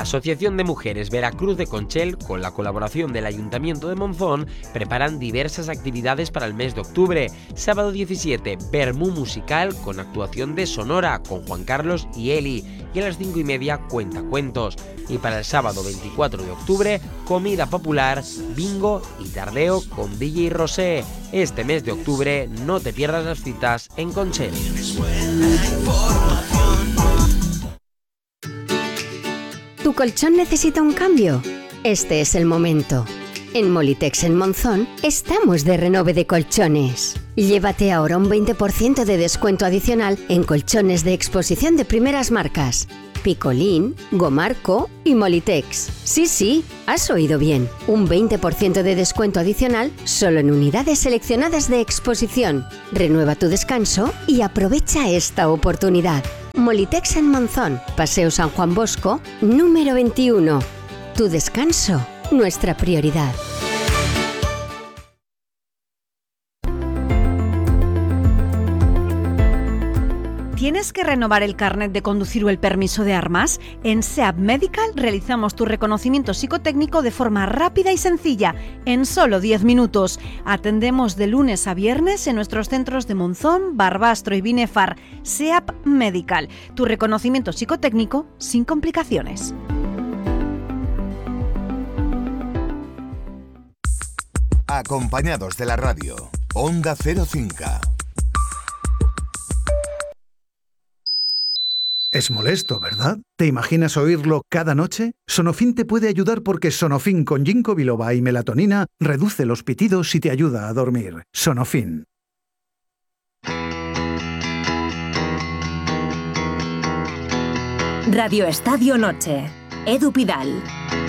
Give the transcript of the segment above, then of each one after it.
La Asociación de Mujeres Veracruz de Conchel, con la colaboración del Ayuntamiento de Monzón, preparan diversas actividades para el mes de octubre. Sábado 17, Vermú musical con actuación de Sonora, con Juan Carlos y Eli. Y a las 5:30, cuentacuentos. Y para el sábado 24 de octubre, comida popular, bingo y tardeo con DJ Rosé. Este mes de octubre no te pierdas las citas en Conchel. ¿Tu colchón necesita un cambio? Este es el momento. En Molitex en Monzón estamos de renove de colchones. Llévate ahora un 20% de descuento adicional en colchones de exposición de primeras marcas. Picolín, Gomarco y Molitex. Sí, has oído bien. Un 20% de descuento adicional solo en unidades seleccionadas de exposición. Renueva tu descanso y aprovecha esta oportunidad. Molitex en Monzón, Paseo San Juan Bosco, número 21. Tu descanso, nuestra prioridad. ¿Tienes que renovar el carnet de conducir o el permiso de armas? En SEAP Medical realizamos tu reconocimiento psicotécnico de forma rápida y sencilla, en solo 10 minutos. Atendemos de lunes a viernes en nuestros centros de Monzón, Barbastro y Binefar. SEAP Medical, tu reconocimiento psicotécnico sin complicaciones. Acompañados de la radio, Onda Cero Cinca. Es molesto, ¿verdad? ¿Te imaginas oírlo cada noche? Sonofin te puede ayudar porque Sonofin con ginkgo biloba y melatonina reduce los pitidos y te ayuda a dormir. Sonofin. Radio Estadio Noche. Edu Pidal.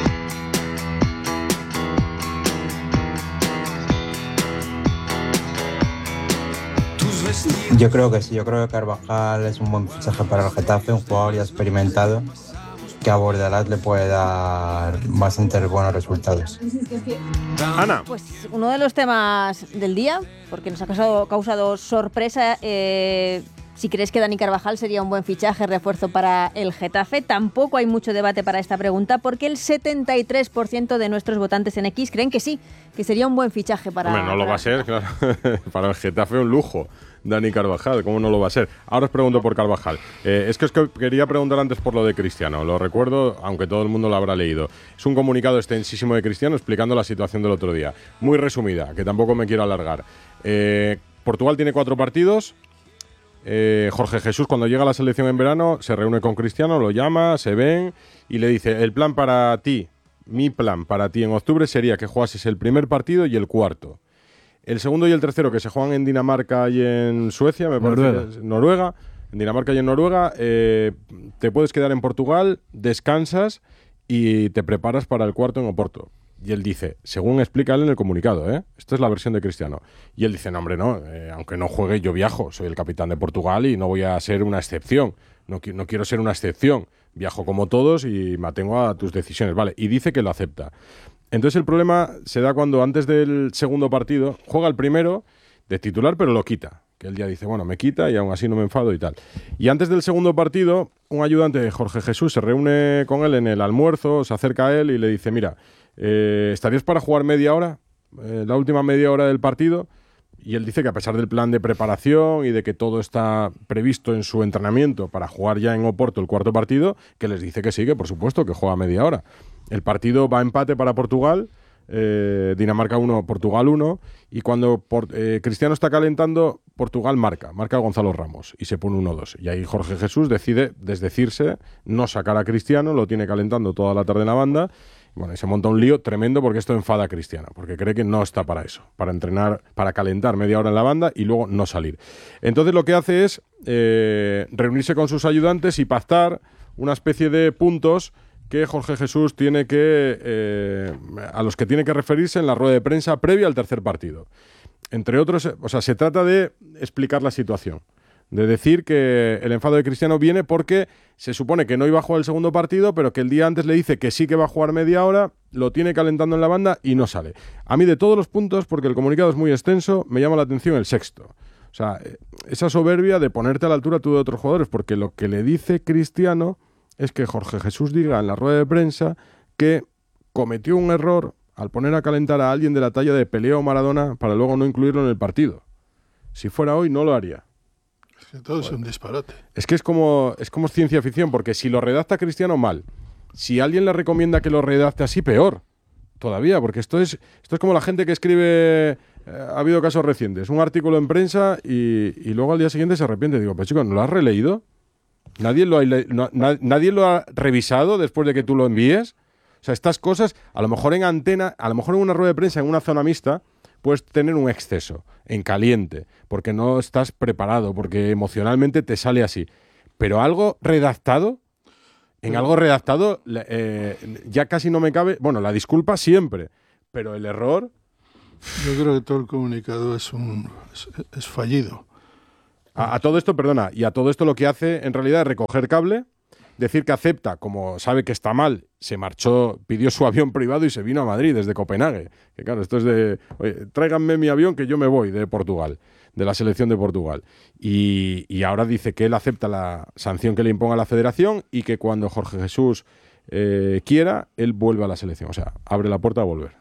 Yo creo que sí, yo creo que Carvajal es un buen fichaje para el Getafe, un jugador ya experimentado que a Bordalat le puede dar bastantes buenos resultados. Ana. Pues uno de los temas del día, porque nos ha causado sorpresa, si crees que Dani Carvajal sería un buen fichaje, refuerzo para el Getafe. Tampoco hay mucho debate para esta pregunta, porque el 73% de nuestros votantes en X creen que sí, que sería un buen fichaje para... Hombre, no lo va a ser, claro. Para el Getafe un lujo. Dani Carvajal, ¿cómo no lo va a ser? Ahora os pregunto por Carvajal. Es que quería preguntar antes por lo de Cristiano. Lo recuerdo, aunque todo el mundo lo habrá leído. Es un comunicado extensísimo de Cristiano explicando la situación del otro día. Muy resumida, que tampoco me quiero alargar. Portugal tiene 4 partidos. Jorge Jesús, cuando llega a la selección en verano, se reúne con Cristiano, lo llama, se ven y le dice: el plan para ti, mi plan para ti en octubre sería que jugases el primer partido y el cuarto. El segundo y el tercero, que se juegan en Dinamarca y en Suecia, me parece. Noruega. En Dinamarca y en Noruega, te puedes quedar en Portugal, descansas y te preparas para el cuarto en Oporto. Y él dice, según explica él en el comunicado, esta es la versión de Cristiano. Y él dice, no, hombre, no, aunque no juegue, yo viajo, soy el capitán de Portugal y no voy a ser una excepción. No quiero ser una excepción. Viajo como todos y me atengo a tus decisiones. Vale, y dice que lo acepta. Entonces el problema se da cuando antes del segundo partido juega el primero de titular, pero lo quita. Que él ya dice, bueno, me quita y aún así no me enfado y tal. Y antes del segundo partido, un ayudante de Jorge Jesús se reúne con él en el almuerzo, se acerca a él y le dice, mira, ¿estarías para jugar media hora? La última media hora del partido. Y él dice que a pesar del plan de preparación y de que todo está previsto en su entrenamiento para jugar ya en Oporto el cuarto partido, que les dice que sí, que por supuesto, que juega media hora. El partido va a empate para Portugal, Dinamarca 1, Portugal 1, y cuando Cristiano está calentando, Portugal marca Gonzalo Ramos y se pone 1-2. Y ahí Jorge Jesús decide desdecirse, no sacar a Cristiano, lo tiene calentando toda la tarde en la banda. Bueno, y se monta un lío tremendo porque esto enfada a Cristiano, porque cree que no está para eso, para entrenar, para calentar media hora en la banda y luego no salir. Entonces lo que hace es reunirse con sus ayudantes y pactar una especie de puntos que Jorge Jesús tiene que a los que tiene que referirse en la rueda de prensa previa al tercer partido. Entre otros, o sea, se trata de explicar la situación. De decir que el enfado de Cristiano viene porque se supone que no iba a jugar el segundo partido, pero que el día antes le dice que sí que va a jugar media hora, lo tiene calentando en la banda y no sale. A mí de todos los puntos, porque el comunicado es muy extenso, me llama la atención el sexto. O sea, esa soberbia de ponerte a la altura tú de otros jugadores, porque lo que le dice Cristiano es que Jorge Jesús diga en la rueda de prensa que cometió un error al poner a calentar a alguien de la talla de Pelé o Maradona para luego no incluirlo en el partido. Si fuera hoy, no lo haría. Es que todo es un disparate. Es que es como ciencia ficción, porque si lo redacta Cristiano, mal. Si alguien le recomienda que lo redacte así, peor. Todavía, porque esto es como la gente que escribe... ha habido casos recientes, un artículo en prensa y luego al día siguiente se arrepiente. Digo, pero chico, ¿no lo has releído? ¿Nadie lo ha revisado después de que tú lo envíes? O sea, estas cosas, a lo mejor en antena, a lo mejor en una rueda de prensa, en una zona mixta, puedes tener un exceso, en caliente, porque no estás preparado, porque emocionalmente te sale así. Pero algo redactado, en algo redactado ya casi no me cabe, bueno, la disculpa siempre, pero el error... Yo creo que todo el comunicado es fallido. A todo esto, perdona, y a todo esto lo que hace en realidad es recoger cable, decir que acepta, como sabe que está mal, se marchó, pidió su avión privado y se vino a Madrid desde Copenhague. Que claro, esto es de, oye, tráiganme mi avión que yo me voy de Portugal, de la selección de Portugal. Y ahora dice que él acepta la sanción que le imponga la federación y que cuando Jorge Jesús quiera, él vuelve a la selección. O sea, abre la puerta a volver.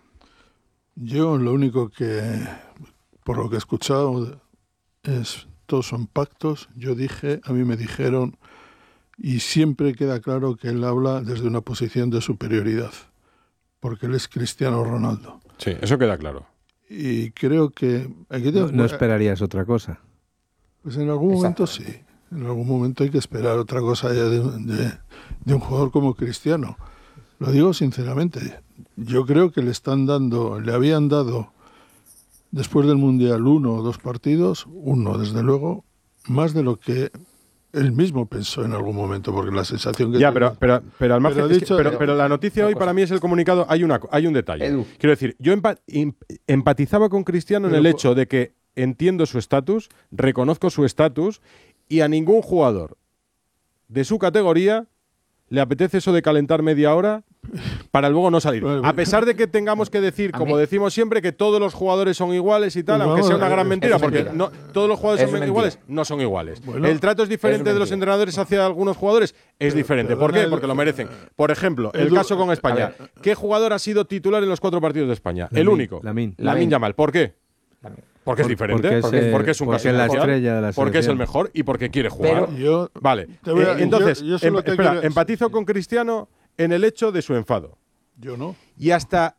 Yo lo único que, por lo que he escuchado, todos son pactos. Yo dije, a mí me dijeron, y siempre queda claro que él habla desde una posición de superioridad, porque él es Cristiano Ronaldo. Sí, eso queda claro. Y creo que... No esperarías otra cosa. Pues en algún momento sí. En algún momento hay que esperar otra cosa ya de un jugador como Cristiano. Lo digo sinceramente. Yo creo que le habían dado, después del Mundial, 1 o 2 partidos, uno desde luego, más de lo que él mismo pensó en algún momento, porque la sensación que... Ya, pero al margen... Pero la noticia hoy para mí es el comunicado. Hay un detalle. Edu. Quiero decir, yo empatizaba con Cristiano en el hecho de que entiendo su estatus, reconozco su estatus, y a ningún jugador de su categoría le apetece eso de calentar media hora para luego no salir. A pesar de que tengamos que decir, como decimos siempre, que todos los jugadores son iguales y tal, Pues aunque vamos, sea una gran mentira, es porque mentira. no, todos los jugadores Es son mentira. iguales, no son iguales. Bueno, el trato es diferente de los mentira. entrenadores hacia algunos jugadores, es diferente. ¿Por qué? Porque lo merecen. Por ejemplo, el caso con España. ¿Qué jugador ha sido titular en los 4 partidos de España? El único. Lamine Yamal. ¿Por qué? Porque es diferente, porque es un caso es la especial, estrella de la porque es el selección. mejor y porque quiere jugar. Pero Entonces, yo solo te quiero- empatizo con Cristiano en el hecho de su enfado. Yo no. Y hasta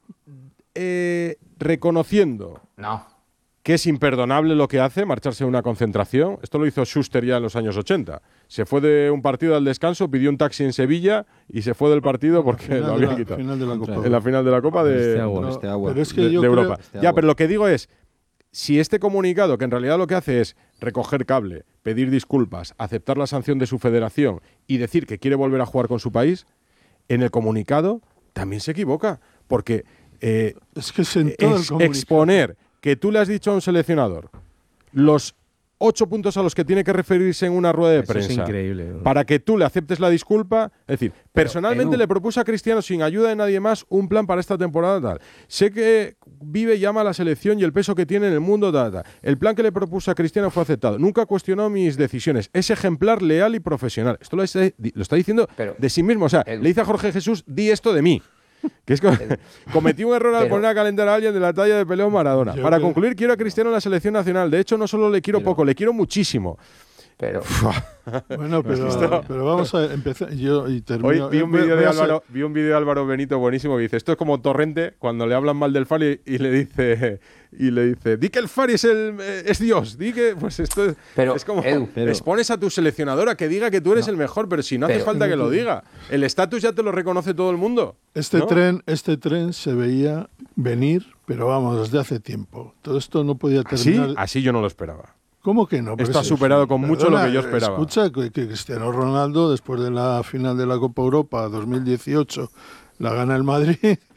reconociendo No. que es imperdonable lo que hace, marcharse a una concentración. Esto lo hizo Schuster ya en los años 80. Se fue de un partido al descanso, pidió un taxi en Sevilla y se fue del partido porque lo habían quitado. Final de la Copa. En la final de la Copa de Pero es que de yo Europa. creo- Ya, pero lo que digo es, si este comunicado, que en realidad lo que hace es recoger cable, pedir disculpas, aceptar la sanción de su federación y decir que quiere volver a jugar con su país, en el comunicado también se equivoca. Porque es que es en todo el comunicado. exponer que tú le has dicho a un seleccionador los 8 puntos a los que tiene que referirse en una rueda de Eso es prensa increíble, ¿no? para que tú le aceptes la disculpa. Es decir, personalmente Edu. le propuse a Cristiano, sin ayuda de nadie más, un plan para esta temporada tal. Sé que vive y ama a la selección y el peso que tiene en el mundo tal. El plan que le propuse a Cristiano fue aceptado. Nunca cuestionó mis decisiones. Es ejemplar, leal y profesional. Esto lo está diciendo Pero, de sí mismo. O sea, Edu. le dice a Jorge Jesús, di esto de mí. Que es cometí un error al Pero- poner a calentar a alguien de la talla de Pelé o Maradona. Yo Para creo- concluir, quiero a Cristiano en la selección nacional. De hecho, no solo le quiero poco, le quiero muchísimo. Pero Bueno, pero vamos a empezar. Yo y termino. Hoy vi un Voy- vídeo voy de a ser- Álvaro Benito buenísimo que dice, esto es como Torrente cuando le hablan mal del Fari y le dice di que el Fari es Dios, di que pues esto es como Edu, expones a tu seleccionador a que diga que tú eres el mejor, pero si no hace Pero- falta que lo diga. El estatus ya te lo reconoce todo el mundo. ¿no? Este tren se veía venir, pero vamos, desde hace tiempo. Todo esto no podía ¿Así? terminar. Así yo no lo esperaba. ¿Cómo que no? Esto ha superado con mucho lo que yo esperaba. Escucha, que Cristiano Ronaldo, después de la final de la Copa Europa 2018, la gana el Madrid.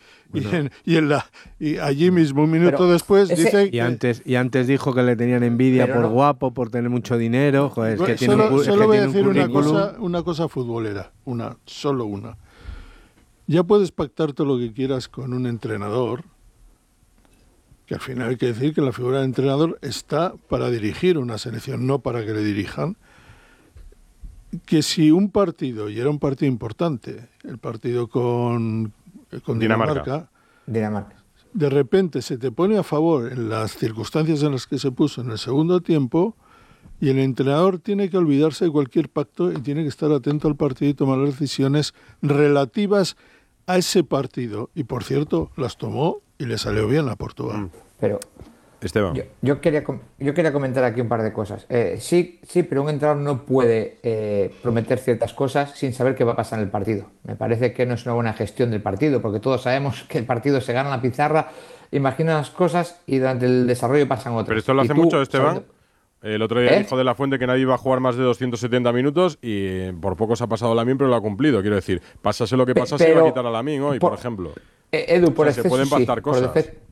Y allí mismo, un minuto Pero después, ese- dice Y antes dijo que le tenían envidia Pero por no. guapo, por tener mucho dinero. Joder, es que tiene un, solo voy a tiene un decir currículum. una cosa futbolera, solo una. Ya puedes pactar todo lo que quieras con un entrenador, que al final hay que decir que la figura de entrenador está para dirigir una selección, no para que le dirijan. que si un partido, y era un partido importante, el partido con Dinamarca, de repente se te pone a favor en las circunstancias en las que se puso en el segundo tiempo, y el entrenador tiene que olvidarse de cualquier pacto y tiene que estar atento al partido y tomar las decisiones relativas a ese partido. Y por cierto, las tomó y le salió bien a Portugal. Pero Esteban. Yo quería comentar aquí un par de cosas. Sí, pero un entrenador no puede prometer ciertas cosas sin saber qué va a pasar en el partido. Me parece que no es una buena gestión del partido, porque todos sabemos que el partido se gana en la pizarra, imagina las cosas y durante el desarrollo pasan otras. Pero esto lo hace mucho Esteban. El otro día dijo de la Fuente que nadie iba a jugar más de 270 minutos y por poco se ha pasado Lamine, pero lo ha cumplido. Quiero decir, pásase lo que pasase, iba a quitar a Lamine hoy, por ejemplo. Edu, por exceso se pueden pactar cosas.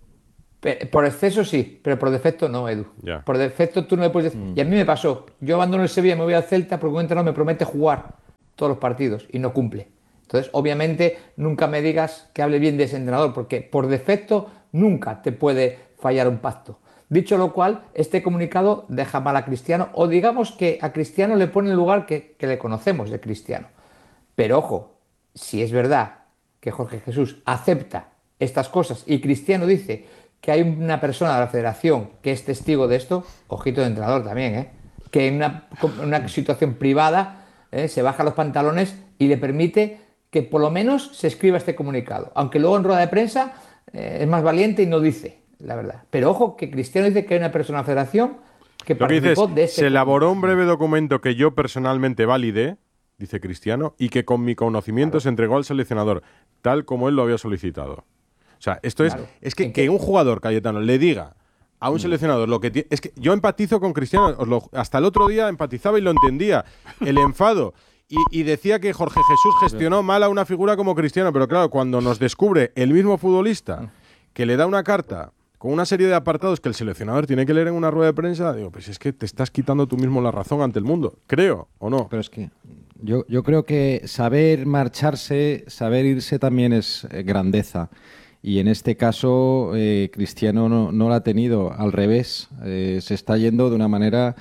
Por exceso sí, pero por defecto no, Edu. Ya. Por defecto tú no le puedes decir. Y a mí me pasó. Yo abandono el Sevilla y me voy al Celta porque un entrenador me promete jugar todos los partidos y no cumple. Entonces, obviamente, nunca me digas que hable bien de ese entrenador, porque por defecto nunca te puede fallar un pacto. Dicho lo cual, este comunicado deja mal a Cristiano, o digamos que a Cristiano le pone el lugar que le conocemos de Cristiano. Pero ojo, si es verdad que Jorge Jesús acepta estas cosas y Cristiano dice que hay una persona de la federación que es testigo de esto, ojito de entrenador también, que en una situación privada se baja los pantalones y le permite que por lo menos se escriba este comunicado, aunque luego en rueda de prensa es más valiente y no dice la verdad. Pero ojo que Cristiano dice que hay una persona de la federación que participó de este. Se elaboró un breve documento que yo personalmente validé, dice Cristiano, y que con mi conocimiento se entregó al seleccionador, tal como él lo había solicitado. O sea, esto es que un jugador, Cayetano, le diga a un seleccionador lo que tiene. Es que yo empatizo con Cristiano, hasta el otro día empatizaba y lo entendía. El enfado. Y decía que Jorge Jesús gestionó mal a una figura como Cristiano, pero claro, cuando nos descubre el mismo futbolista que le da una carta con una serie de apartados que el seleccionador tiene que leer en una rueda de prensa, digo, pues es que te estás quitando tú mismo la razón ante el mundo, creo, ¿o no? Pero es que yo creo que saber marcharse, saber irse también es grandeza. Y en este caso, Cristiano no la ha tenido, al revés. Se está yendo de una manera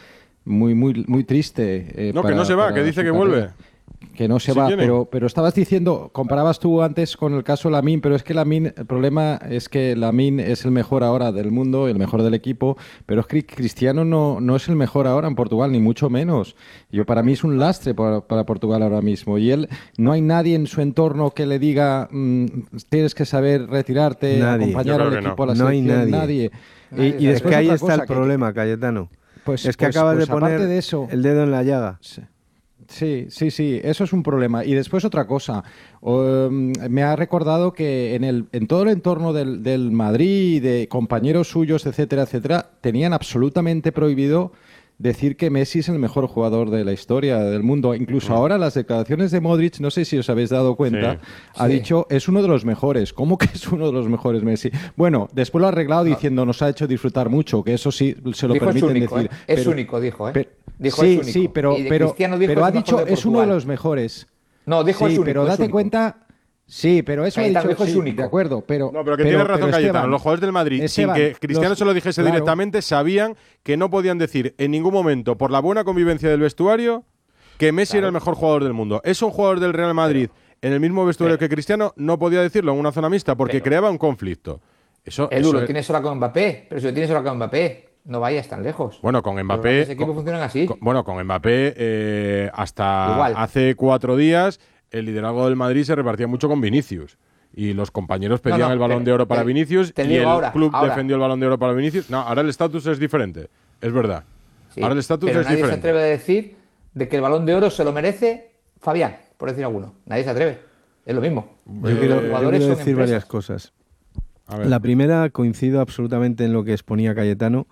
muy triste. No, que no se va, que dice que vuelve. Que no se va, pero estabas diciendo, comparabas tú antes con el caso Lamine, pero es que Lamine, el problema es que Lamine es el mejor ahora del mundo, el mejor del equipo, pero es que Cristiano no es el mejor ahora en Portugal, ni mucho menos. Para mí es un lastre para Portugal ahora mismo, y él, no hay nadie en su entorno que le diga tienes que saber retirarte, acompañar al equipo a la selección, nadie. Y es que ahí está el problema, Cayetano. Es que acabas de poner el dedo en la llaga. Sí, eso es un problema. Y después otra cosa, me ha recordado que en todo el entorno del Madrid, de compañeros suyos, etcétera, tenían absolutamente prohibido decir que Messi es el mejor jugador de la historia del mundo. Incluso ahora las declaraciones de Modric, no sé si os habéis dado cuenta, ha dicho, es uno de los mejores. ¿Cómo que es uno de los mejores Messi? Bueno, después lo ha arreglado diciendo, nos ha hecho disfrutar mucho, que eso sí se lo permiten decir. Es único, dijo, Dijo es único. Sí, pero ha dicho, es uno de los mejores. No, dijo es único. Pero date cuenta... Sí, pero eso ha dicho, es único. De acuerdo, pero... No, pero que tiene razón Cayetano. Los jugadores del Madrid, sin que Cristiano se lo dijese directamente, sabían que no podían decir en ningún momento, por la buena convivencia del vestuario, que Messi era el mejor jugador del mundo. Es un jugador del Real Madrid en el mismo vestuario que Cristiano, no podía decirlo en una zona mixta porque creaba un conflicto. Eso lo tienes ahora con Mbappé, pero si lo tienes ahora con Mbappé, no vayas tan lejos. Bueno, con Mbappé... Los equipos funcionan así. Con Mbappé hasta hace 4 días... El liderazgo del Madrid se repartía mucho con Vinicius. Y los compañeros pedían el Balón de Oro para Vinicius y el club defendió el Balón de Oro para Vinicius. No, ahora el estatus es diferente. Es verdad. Ahora el estatus es diferente. Nadie se atreve a decir de que el Balón de Oro se lo merece Fabián, por decir alguno. Nadie se atreve. Es lo mismo. Yo quiero decir varias cosas. La primera, coincido absolutamente en lo que exponía Cayetano,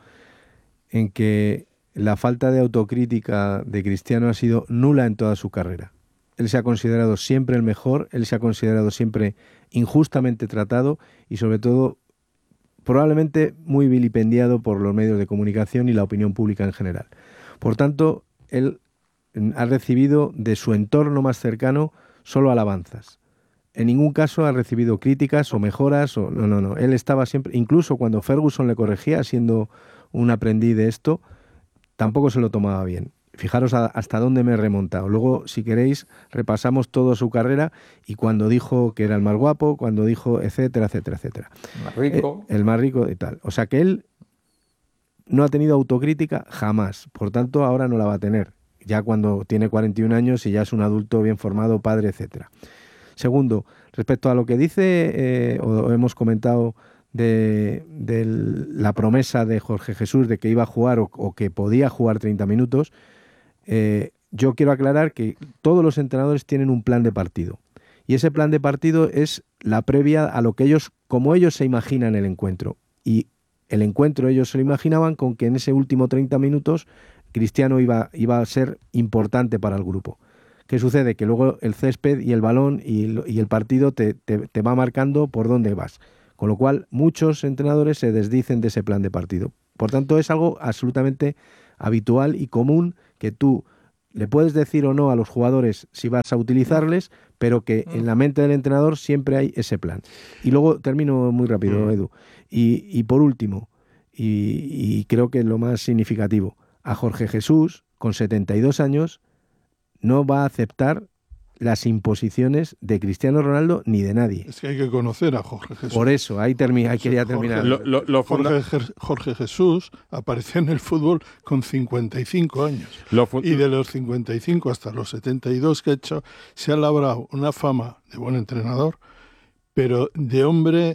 en que la falta de autocrítica de Cristiano ha sido nula en toda su carrera. Él se ha considerado siempre el mejor, él se ha considerado siempre injustamente tratado y sobre todo probablemente muy vilipendiado por los medios de comunicación y la opinión pública en general. Por tanto, él ha recibido de su entorno más cercano solo alabanzas. En ningún caso ha recibido críticas o mejoras. No. Él estaba siempre, incluso cuando Ferguson le corregía, siendo un aprendiz de esto, tampoco se lo tomaba bien. Fijaros hasta dónde me he remontado. Luego, si queréis, repasamos toda su carrera y cuando dijo que era el más guapo, cuando dijo etcétera, etcétera, etcétera. Más rico. El más rico y tal. O sea que él no ha tenido autocrítica jamás. Por tanto, ahora no la va a tener. Ya cuando tiene 41 años y ya es un adulto bien formado, padre, etcétera. Segundo, respecto a lo que dice o hemos comentado de la promesa de Jorge Jesús de que iba a jugar o que podía jugar 30 minutos, yo quiero aclarar que todos los entrenadores tienen un plan de partido. Y ese plan de partido es la previa a lo que ellos, como ellos se imaginan el encuentro. Y el encuentro ellos se lo imaginaban con que en ese último 30 minutos Cristiano iba a ser importante para el grupo. ¿Qué sucede? Que luego el césped y el balón y el partido te va marcando por dónde vas. Con lo cual, muchos entrenadores se desdicen de ese plan de partido. Por tanto, es algo absolutamente habitual y común que tú le puedes decir o no a los jugadores si vas a utilizarles, pero que en la mente del entrenador siempre hay ese plan. Y luego, termino muy rápido, Edu, y por último, y creo que lo más significativo, a Jorge Jesús, con 72 años, no va a aceptar las imposiciones de Cristiano Ronaldo ni de nadie. Es que hay que conocer a Jorge Jesús. Por eso, ahí quería terminar. Jorge Jesús apareció en el fútbol con 55 años. Y de los 55 hasta los 72 que ha hecho, se ha labrado una fama de buen entrenador, pero de hombre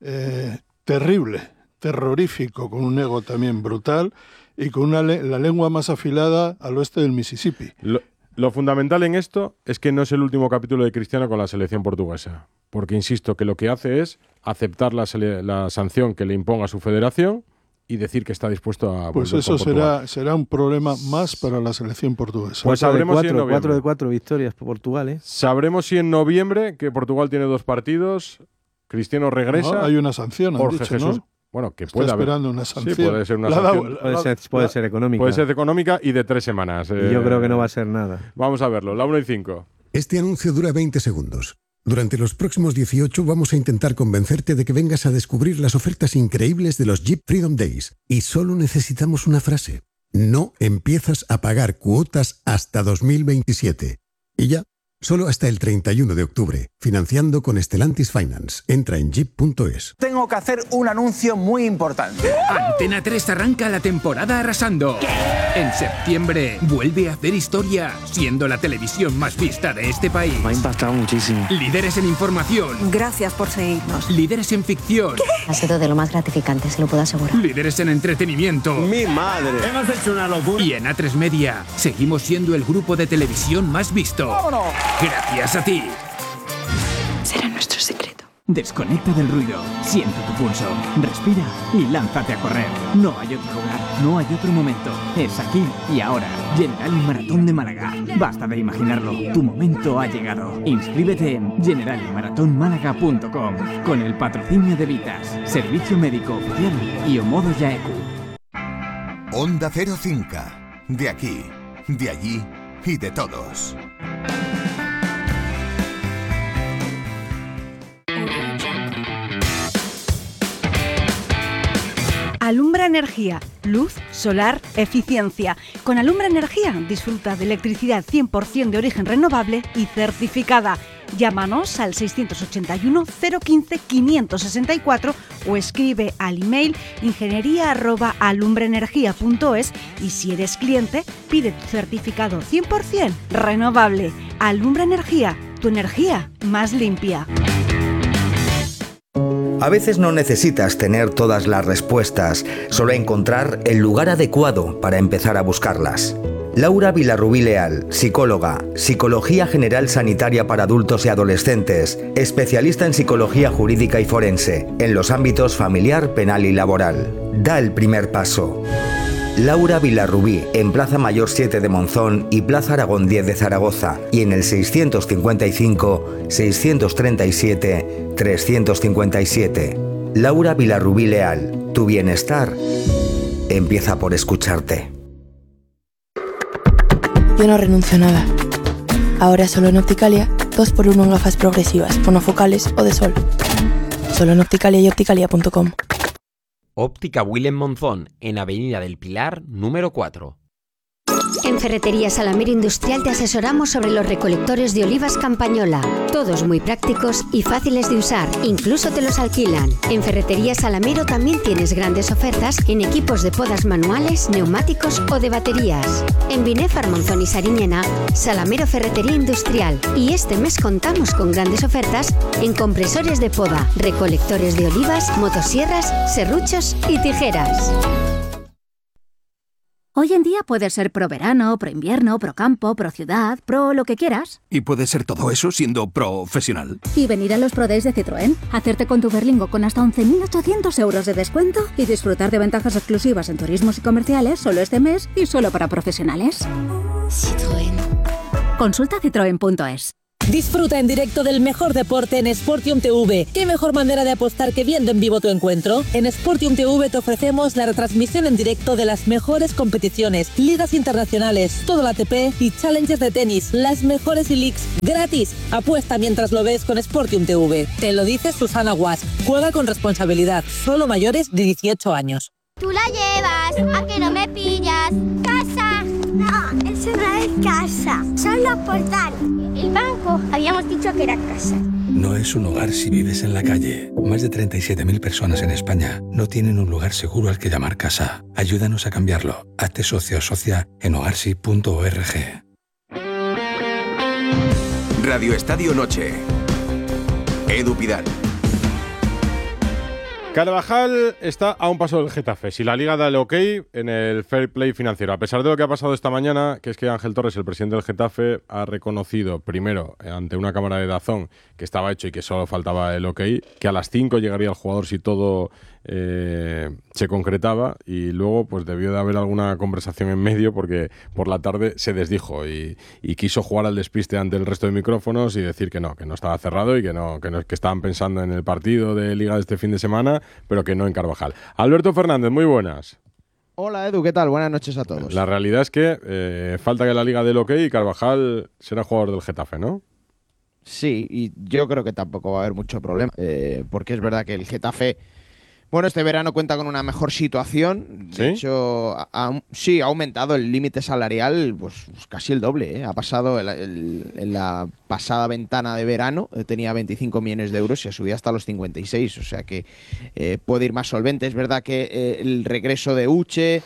terrible, terrorífico, con un ego también brutal y con la lengua más afilada al oeste del Mississippi. Lo fundamental en esto es que no es el último capítulo de Cristiano con la selección portuguesa, porque insisto que lo que hace es aceptar la sanción que le imponga su federación y decir que está dispuesto a pues eso será un problema más para la selección portuguesa. Pues sabremos si en noviembre. 4 de 4 victorias por Portugal, ¿eh? Sabremos si en noviembre, que Portugal tiene 2 partidos, Cristiano regresa. No, hay una sanción, han dicho, Jesús, ¿no? Bueno, que puede haber. Esperando una sanción. Sí, puede ser una sanción. Puede ser económica. Puede ser económica y de 3 semanas. Y yo creo que no va a ser nada. Vamos a verlo, la 1 y 5. Este anuncio dura 20 segundos. Durante los próximos 18 vamos a intentar convencerte de que vengas a descubrir las ofertas increíbles de los Jeep Freedom Days. Y solo necesitamos una frase. No empiezas a pagar cuotas hasta 2027. Y ya. Solo hasta el 31 de octubre, financiando con Stellantis Finance. Entra en jeep.es. Tengo que hacer un anuncio muy importante. Antena 3 arranca la temporada arrasando. ¿Qué? En septiembre vuelve a hacer historia, siendo la televisión más vista de este país. Me ha impactado muchísimo. Líderes en información. Gracias por seguirnos. Líderes en ficción. ¿Qué? Ha sido de lo más gratificante, se lo puedo asegurar. Líderes en entretenimiento. ¡Mi madre! Hemos hecho una locura. Y en A3 Media seguimos siendo el grupo de televisión más visto. ¡Vámonos! Gracias a ti. Será nuestro secreto. Desconecta del ruido, siente tu pulso, respira y lánzate a correr. No hay otro lugar, no hay otro momento. Es aquí y ahora. General Maratón de Málaga. Basta de imaginarlo, tu momento ha llegado. Inscríbete en generalmaratonmálaga.com con el patrocinio de Vitas, Servicio Médico Oficial y Omodo Yaeku. Onda Cero Cinca. De aquí, de allí y de todos. Alumbra Energía, luz, solar, eficiencia. Con Alumbra Energía disfruta de electricidad 100% de origen renovable y certificada. Llámanos al 681 015 564 o escribe al email ingeniería@alumbraenergia.es y si eres cliente, pide tu certificado 100% renovable. Alumbra Energía, tu energía más limpia. A veces no necesitas tener todas las respuestas, solo encontrar el lugar adecuado para empezar a buscarlas. Laura Vilarrubí Leal, psicóloga, Psicología General Sanitaria para adultos y adolescentes, especialista en psicología jurídica y forense, en los ámbitos familiar, penal y laboral. Da el primer paso. Laura Vilarrubí, en Plaza Mayor 7 de Monzón y Plaza Aragón 10 de Zaragoza, y en el 655-637-357. Laura Vilarrubí Leal, tu bienestar empieza por escucharte. Yo no renuncio a nada. Ahora solo en Opticalia, 2x1 en gafas progresivas, monofocales o de sol. Solo en Opticalia y opticalia.com. Óptica Willem Monzón, en Avenida del Pilar, número 4. En Ferretería Salamero Industrial te asesoramos sobre los recolectores de olivas Campañola. Todos muy prácticos y fáciles de usar, incluso te los alquilan. En Ferretería Salamero también tienes grandes ofertas en equipos de podas manuales, neumáticos o de baterías. En Binefar, Monzón y Sariñena, Salamero Ferretería Industrial. Y este mes contamos con grandes ofertas en compresores de poda, recolectores de olivas, motosierras, serruchos y tijeras. Hoy en día puedes ser pro verano, pro invierno, pro campo, pro ciudad, pro lo que quieras. Y puedes ser todo eso siendo profesional. Y venir a los Pro Days de Citroën, hacerte con tu Berlingo con hasta 11.800 euros de descuento y disfrutar de ventajas exclusivas en turismos y comerciales solo este mes y solo para profesionales. Citroën. Consulta citroen.es. Disfruta en directo del mejor deporte en Sportium TV. ¿Qué mejor manera de apostar que viendo en vivo tu encuentro? En Sportium TV te ofrecemos la retransmisión en directo de las mejores competiciones, ligas internacionales, todo el ATP y challenges de tenis, las mejores e-leagues, gratis. Apuesta mientras lo ves con Sportium TV. Te lo dice Susana Guas. Juega con responsabilidad. Solo mayores de 18 años. Tú la llevas, ¿a que no me pillas? ¡Casa! No, eso no es casa, son los portales. El banco, habíamos dicho que era casa. No es un hogar si vives en la calle. Más de 37.000 personas en España no tienen un lugar seguro al que llamar casa. Ayúdanos a cambiarlo. Hazte socio o socia en hogarsi.org. Radio Estadio Noche. Edu Pidal. Carvajal está a un paso del Getafe. Si la Liga da el ok en el fair play financiero. A pesar de lo que ha pasado esta mañana, que es que Ángel Torres, el presidente del Getafe, ha reconocido primero ante una cámara de DAZN que estaba hecho y que solo faltaba el ok, que a las 5 llegaría el jugador si todo se concretaba, y luego pues debió de haber alguna conversación en medio porque por la tarde se desdijo y quiso jugar al despiste ante el resto de micrófonos y decir que no estaba cerrado y que estaban pensando en el partido de Liga de este fin de semana, pero que no en Carvajal. Alberto Fernández, muy buenas. Hola Edu, ¿qué tal? Buenas noches a todos. La realidad es que falta que la Liga dé el ok y Carvajal será jugador del Getafe, ¿no? Sí, y yo creo que tampoco va a haber mucho problema, porque es verdad que el Getafe, bueno, este verano cuenta con una mejor situación. De hecho, ha aumentado el límite salarial pues casi el doble. Ha pasado en la pasada ventana de verano, tenía 25 millones de euros y ha subido hasta los 56. O sea que puede ir más solvente. Es verdad que el regreso de Uche,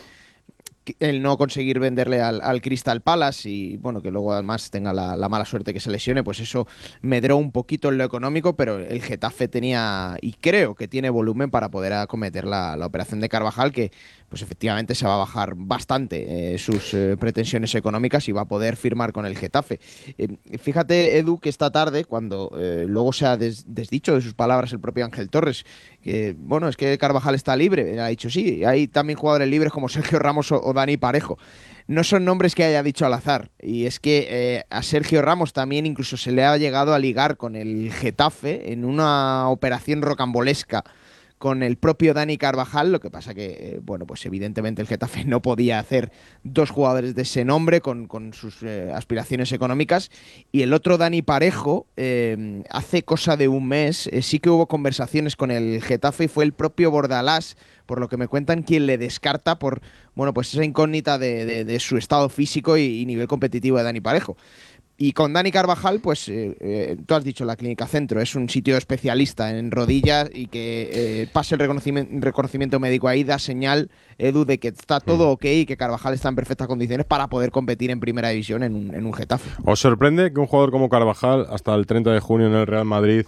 el no conseguir venderle al Crystal Palace y bueno, que luego además tenga la mala suerte que se lesione, pues eso medró un poquito en lo económico, pero el Getafe tenía, y creo que tiene volumen para poder acometer la operación de Carvajal, que pues efectivamente se va a bajar bastante sus pretensiones económicas y va a poder firmar con el Getafe. Fíjate, Edu, que esta tarde, cuando luego se ha desdicho de sus palabras el propio Ángel Torres, que bueno, es que Carvajal está libre, ha dicho sí, hay también jugadores libres como Sergio Ramos o Dani Parejo. No son nombres que haya dicho al azar, y es que a Sergio Ramos también incluso se le ha llegado a ligar con el Getafe en una operación rocambolesca con el propio Dani Carvajal. Lo que pasa que, bueno, pues evidentemente el Getafe no podía hacer dos jugadores de ese nombre con sus aspiraciones económicas. Y el otro, Dani Parejo, hace cosa de un mes sí que hubo conversaciones con el Getafe y fue el propio Bordalás, por lo que me cuentan, quien le descarta por, bueno, pues esa incógnita de su estado físico y nivel competitivo de Dani Parejo. Y con Dani Carvajal, pues tú has dicho, la Clínica Centro es un sitio especialista en rodillas y que pase el reconocimiento médico ahí da señal, Edu, de que está todo ok y que Carvajal está en perfectas condiciones para poder competir en Primera División en un Getafe. ¿Os sorprende que un jugador como Carvajal, hasta el 30 de junio en el Real Madrid,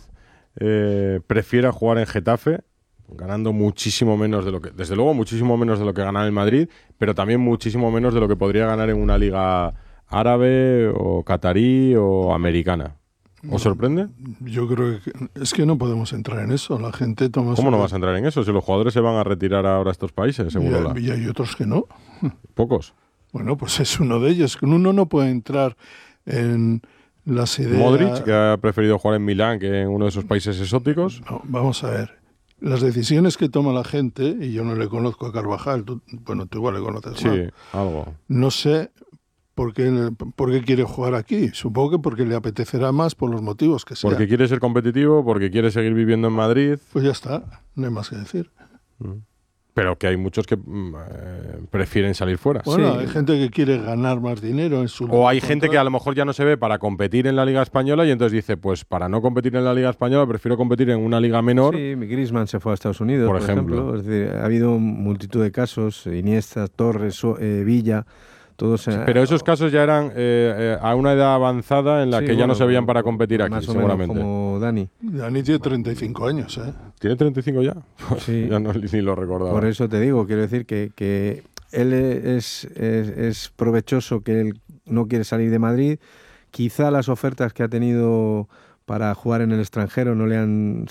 prefiera jugar en Getafe, ganando muchísimo menos de lo que, desde luego muchísimo menos de lo que gana en el Madrid, pero también muchísimo menos de lo que podría ganar en una liga árabe o catarí o americana? ¿Os sorprende? Yo creo que es que no podemos entrar en eso. La gente toma... ¿Cómo no vas a entrar en eso? Si los jugadores se van a retirar ahora a estos países, seguro. Y hay otros que no. ¿Pocos? Bueno, pues es uno de ellos. Uno no puede entrar en las ideas... Modric, que ha preferido jugar en Milán que en uno de esos países exóticos. No, vamos a ver. Las decisiones que toma la gente, y yo no le conozco a Carvajal, tú igual le conoces. Sí, algo. No sé por qué quiere jugar aquí. Supongo que porque le apetecerá más por los motivos que sea. Porque quiere ser competitivo, porque quiere seguir viviendo en Madrid. Pues ya está, no hay más que decir. Pero que hay muchos que prefieren salir fuera. Bueno, hay gente que quiere ganar más dinero en su... O hay gente que a lo mejor ya no se ve para competir en la Liga Española y entonces dice, pues para no competir en la Liga Española prefiero competir en una liga menor. Sí, Griezmann se fue a Estados Unidos, por ejemplo. Es decir, ha habido multitud de casos, Iniesta, Torres, Villa... Todos, sí, pero esos casos ya eran a una edad avanzada en la que ya no se veían para competir aquí, más o seguramente. Menos como Dani. Dani tiene 35 años, ¿eh? ¿Tiene 35 ya? Sí. Ya no, ni lo recordaba. Por eso te digo, quiero decir que él es provechoso, que él no quiere salir de Madrid. Quizá las ofertas que ha tenido para jugar en el extranjero no le han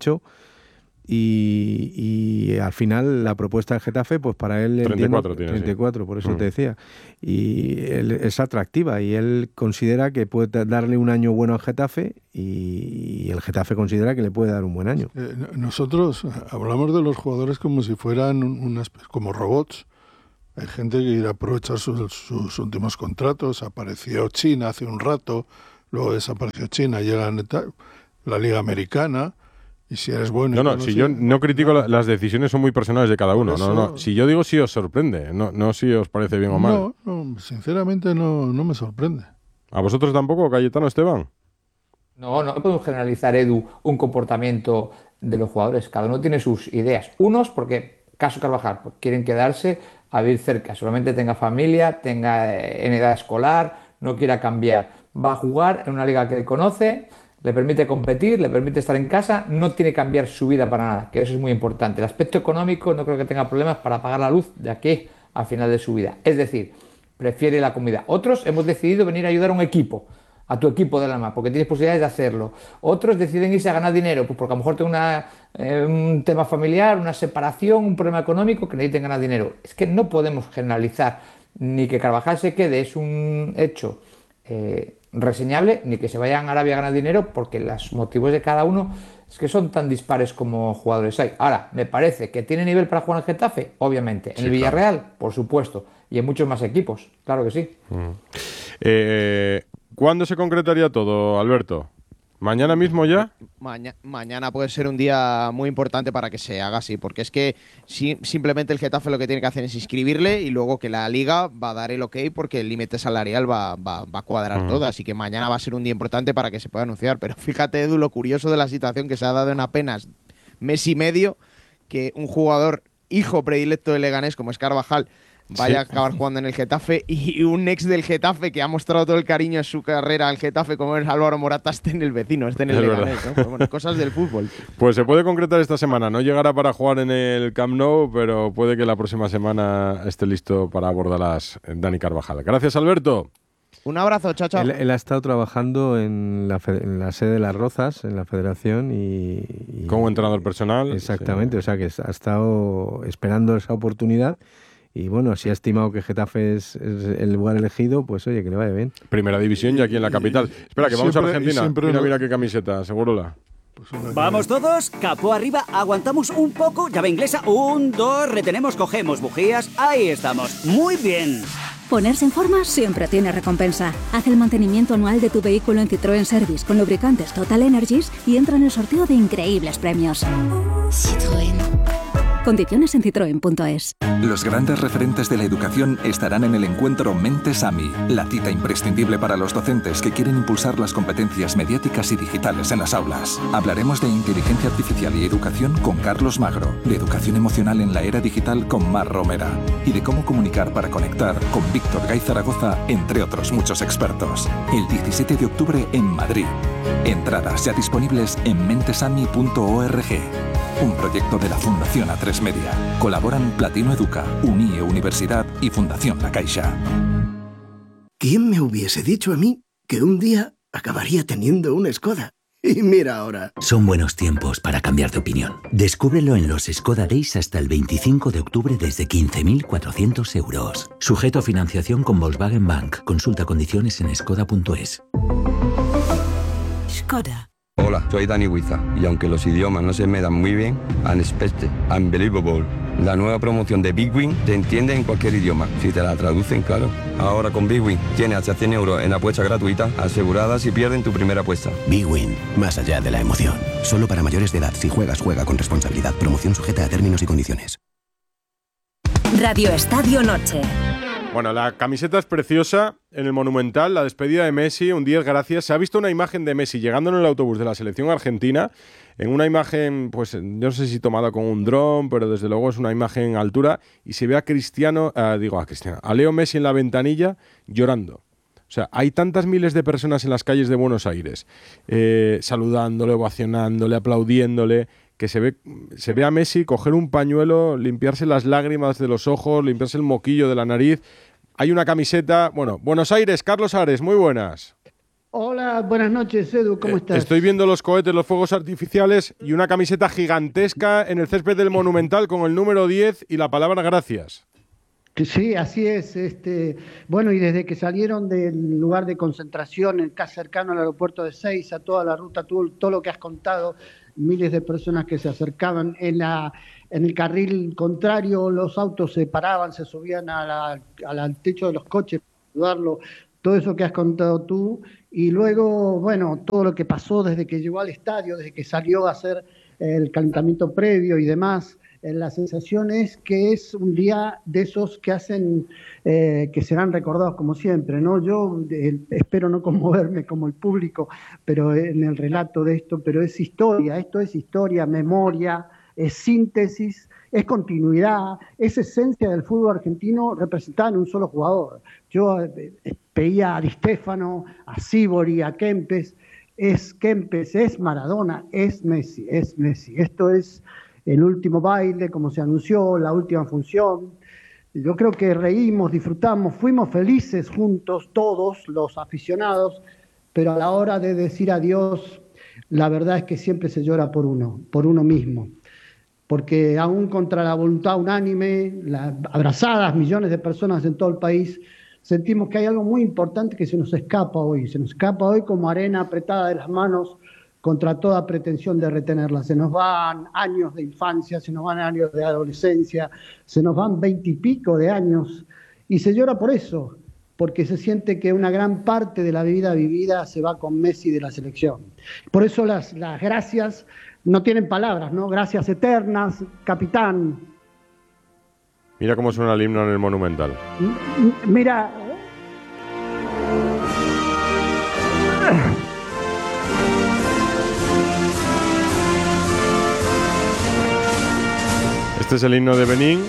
satisfecho. Y al final la propuesta del Getafe, pues para él 34 tiene, 34, por eso te decía, y él es atractiva y él considera que puede darle un año bueno al Getafe y el Getafe considera que le puede dar un buen año. Nosotros hablamos de los jugadores como si fueran como robots. Hay gente que quiere aprovechar sus últimos contratos. Apareció China hace un rato, luego desapareció China, llega la Liga Americana. Y si eres bueno... No, si yo no critico, las decisiones son muy personales de cada uno. No. Si yo digo si os sorprende, no si os parece bien o mal. No, sinceramente no me sorprende. ¿A vosotros tampoco, Cayetano, Esteban? No podemos generalizar, Edu, un comportamiento de los jugadores. Cada uno tiene sus ideas. Unos, porque, caso Carvajal, quieren quedarse a vivir cerca. Solamente tenga familia, tenga en edad escolar, no quiera cambiar. Va a jugar en una liga que conoce... Le permite competir, le permite estar en casa, no tiene que cambiar su vida para nada, que eso es muy importante. El aspecto económico no creo que tenga problemas para pagar la luz de aquí al final de su vida. Es decir, prefiere la comida. Otros hemos decidido venir a ayudar a un equipo, a tu equipo del alma, porque tienes posibilidades de hacerlo. Otros deciden irse a ganar dinero, pues porque a lo mejor tengo un tema familiar, una separación, un problema económico que necesiten ganar dinero. Es que no podemos generalizar, ni que Carvajal se quede, es un hecho reseñable, ni que se vayan a Arabia a ganar dinero, porque los motivos de cada uno es que son tan dispares como jugadores hay. Ahora, me parece que tiene nivel para jugar en Getafe, obviamente. En el Villarreal, claro, por supuesto, y en muchos más equipos, claro que sí. ¿Cuándo se concretaría todo, Alberto? ¿Mañana mismo ya? Mañana puede ser un día muy importante para que se haga así, porque es que simplemente el Getafe lo que tiene que hacer es inscribirle y luego que la Liga va a dar el ok porque el límite salarial va a cuadrar todo, así que mañana va a ser un día importante para que se pueda anunciar. Pero fíjate, Edu, lo curioso de la situación que se ha dado en apenas mes y medio, que un jugador hijo predilecto de Leganés como es Carvajal vaya a acabar jugando en el Getafe y un ex del Getafe que ha mostrado todo el cariño en su carrera al Getafe como es Álvaro Morata esté en el vecino, esté en el Leganés, ¿no? Pues bueno, cosas del fútbol. Pues se puede concretar esta semana, no llegará para jugar en el Camp Nou, pero puede que la próxima semana esté listo para abordarlas Dani Carvajal. Gracias, Alberto. Un abrazo, chao, chao. Él ha estado trabajando en la sede de Las Rozas, en la federación y como entrenador personal. Exactamente, sí. O sea que ha estado esperando esa oportunidad. Y bueno, si ha estimado que Getafe es el lugar elegido, pues oye, que le vaya bien. Primera división y aquí en la capital. Espera, que vamos a Argentina. Mira qué camiseta, Segurola. Pues vamos todos, capó arriba, aguantamos un poco, llave inglesa, 1, 2, retenemos, cogemos bujías, ahí estamos, muy bien. Ponerse en forma siempre tiene recompensa. Haz el mantenimiento anual de tu vehículo en Citroën Service con lubricantes Total Energies y entra en el sorteo de increíbles premios. Citroën. Condiciones en citroen.es. Los grandes referentes de la educación estarán en el encuentro Mentes AMI, la cita imprescindible para los docentes que quieren impulsar las competencias mediáticas y digitales en las aulas. Hablaremos de inteligencia artificial y educación con Carlos Magro, de educación emocional en la era digital con Mar Romera y de cómo comunicar para conectar con Víctor Gay Zaragoza, entre otros muchos expertos. El 17 de octubre en Madrid. Entradas ya disponibles en mentesami.org. Un proyecto de la Fundación A3 Media. Colaboran Platino Educa, UNIE Universidad y Fundación La Caixa. ¿Quién me hubiese dicho a mí que un día acabaría teniendo una Skoda? Y mira ahora. Son buenos tiempos para cambiar de opinión. Descúbrelo en los Skoda Days hasta el 25 de octubre desde 15.400 euros. Sujeto a financiación con Volkswagen Bank. Consulta condiciones en skoda.es. Skoda. Hola, soy Dani Huiza y aunque los idiomas no se me dan muy bien, Unexpected, Unbelievable, la nueva promoción de Big Win te entiende en cualquier idioma, si te la traducen, claro. Ahora con Big Win tienes hasta 100 euros en apuestas gratuitas aseguradas si pierden tu primera apuesta. Big Win, más allá de la emoción. Solo para mayores de edad. Si juegas, juega con responsabilidad. Promoción sujeta a términos y condiciones. Radio Estadio Noche. Bueno, la camiseta es preciosa en el Monumental, la despedida de Messi, un 10 gracias. Se ha visto una imagen de Messi llegando en el autobús de la selección argentina, en una imagen, pues yo no sé si tomada con un dron, pero desde luego es una imagen a altura, y se ve a Leo Messi en la ventanilla llorando. O sea, hay tantas miles de personas en las calles de Buenos Aires, saludándole, ovacionándole, aplaudiéndole, que se ve a Messi coger un pañuelo, limpiarse las lágrimas de los ojos, limpiarse el moquillo de la nariz. Hay una camiseta, bueno, Buenos Aires, Carlos Ares, muy buenas. Hola, buenas noches, Edu, ¿cómo estás? Estoy viendo los cohetes, los fuegos artificiales y una camiseta gigantesca en el césped del Monumental con el número 10 y la palabra gracias. Sí, así es. Bueno, y desde que salieron del lugar de concentración, casi cercano al aeropuerto de Ezeiza, toda la ruta, todo lo que has contado, miles de personas que se acercaban en el carril contrario, los autos se paraban, se subían al techo de los coches para ayudarlo, todo eso que has contado tú, y luego, bueno, todo lo que pasó desde que llegó al estadio, desde que salió a hacer el calentamiento previo y demás. La sensación es que es un día de esos que hacen que serán recordados como siempre, ¿no? Yo espero no conmoverme como el público, pero en el relato de esto, pero es historia, esto es historia, memoria, es síntesis, es continuidad, es esencia del fútbol argentino representada en un solo jugador. Yo veía a Di Stéfano, a Sívori, a Kempes, es Maradona, es Messi. Esto es el último baile, como se anunció, la última función. Yo creo que reímos, disfrutamos, fuimos felices juntos, todos los aficionados, pero a la hora de decir adiós, la verdad es que siempre se llora por uno mismo. Porque aún contra la voluntad unánime, abrazadas millones de personas en todo el país, sentimos que hay algo muy importante que se nos escapa hoy. Se nos escapa hoy como arena apretada de las manos contra toda pretensión de retenerla. Se nos van años de infancia, se nos van años de adolescencia, se nos van 20 y pico de años, y se llora por eso, porque se siente que una gran parte de la vida vivida se va con Messi de la selección. Por eso las gracias no tienen palabras, ¿no? Gracias eternas, capitán. Mira cómo suena el himno en el Monumental. Mira. Este es el himno de Benín.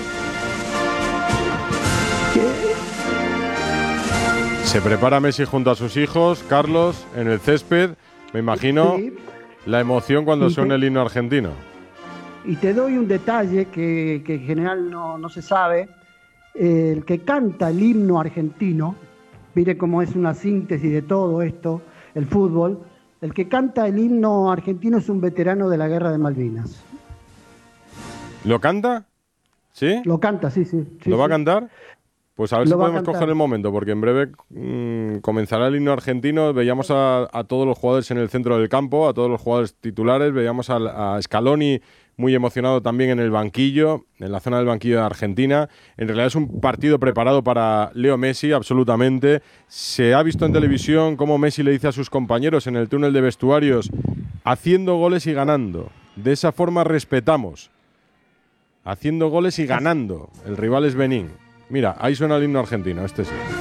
Se prepara Messi junto a sus hijos, Carlos, en el césped. Me imagino la emoción cuando suena el himno argentino. Y te doy un detalle que en general no se sabe. El que canta el himno argentino, mire cómo es una síntesis de todo esto, el fútbol. El que canta el himno argentino es un veterano de la Guerra de Malvinas. ¿Lo canta? ¿Sí? Lo canta, sí. ¿Lo va a cantar? Pues a ver si podemos coger el momento, porque en breve comenzará el himno argentino. Veíamos a todos los jugadores en el centro del campo, a todos los jugadores titulares. Veíamos a Scaloni muy emocionado también en el banquillo, en la zona del banquillo de Argentina. En realidad es un partido preparado para Leo Messi, absolutamente. Se ha visto en televisión cómo Messi le dice a sus compañeros en el túnel de vestuarios, haciendo goles y ganando. De esa forma respetamos. Haciendo goles y ganando. El rival es Benín. Mira, ahí suena el himno argentino, este sí.